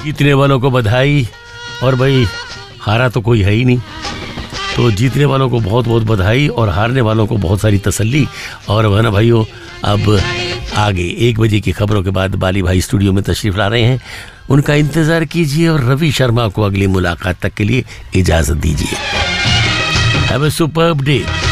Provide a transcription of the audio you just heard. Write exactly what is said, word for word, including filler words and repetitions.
जीतने वालों को बधाई। और भाई हारा तो कोई है ही नहीं, तो जीतने वालों को बहुत बहुत बधाई और हारने वालों को बहुत सारी तसल्ली। और वह ना भाइयों, अब आगे एक बजे की खबरों के बाद बाली भाई स्टूडियो में तशरीफ ला रहे हैं, उनका इंतजार कीजिए और रवि शर्मा को अगली मुलाकात तक के लिए इजाजत दीजिए। Have a superb day.